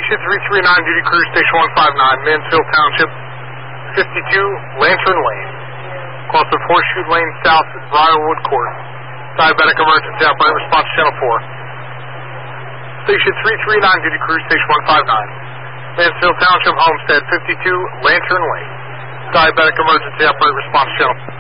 Station 339, duty crew, Station 159, Mansfield Township, 52 Lantern Lane. Cross of Horseshoe Lane South, Briarwood Court. Diabetic emergency, operator response channel 4. Station 339, duty crew, Station 159, Mansfield Township, Homestead, 52 Lantern Lane. Diabetic emergency, operator response channel 4.